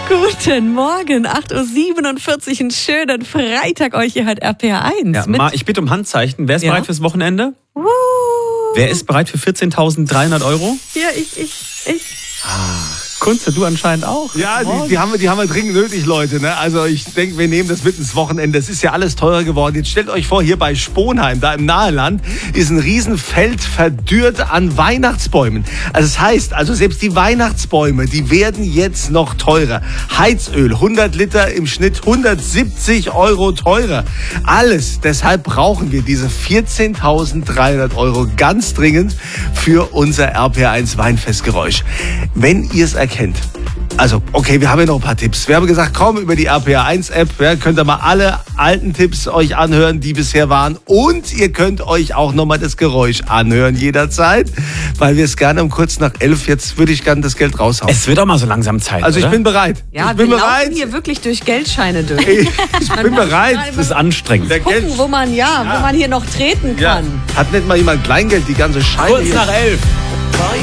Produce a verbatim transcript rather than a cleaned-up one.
Guten Morgen, acht Uhr siebenundvierzig, einen schönen Freitag euch. Ihr hört R P R eins. Ja, Ma, ich bitte um Handzeichen. Wer ist Ja? bereit fürs Wochenende? Uh. Wer ist bereit für vierzehntausenddreihundert Euro? Ja, ich, ich, ich. Kunze, du anscheinend auch. Ja, die, die, haben wir, die haben wir dringend nötig, Leute. Ne? Also ich denke, wir nehmen das mit ins Wochenende. Es ist ja alles teurer geworden. Jetzt stellt euch vor, hier bei Sponheim, da im Naheland, ist ein Riesenfeld verdürrt an Weihnachtsbäumen. Also das heißt, also selbst die Weihnachtsbäume, die werden jetzt noch teurer. Heizöl, hundert Liter im Schnitt, hundertsiebzig Euro teurer. Alles, deshalb brauchen wir diese vierzehntausenddreihundert Euro ganz dringend für unser R P R eins Weinfestgeräusch. Wenn ihr es erkennt, also, okay, wir haben ja noch ein paar Tipps. Wir haben gesagt, komm, über die R P R eins App ja, könnt ihr mal alle alten Tipps euch anhören, die bisher waren. Und ihr könnt euch auch nochmal das Geräusch anhören jederzeit, weil wir es gerne um kurz nach elf, jetzt würde ich gerne das Geld raushauen. Es wird auch mal so langsam Zeit, Also ich oder? bin bereit. Ja, ich bin wir bereit. laufen hier wirklich durch Geldscheine durch. Ich, ich bin bereit. Das ist anstrengend. Der Gucken, Geld, wo man, ja, Ja. wo man hier noch treten ja. kann. Hat nicht mal jemand Kleingeld, die ganze Scheine Kurz hier. nach elf.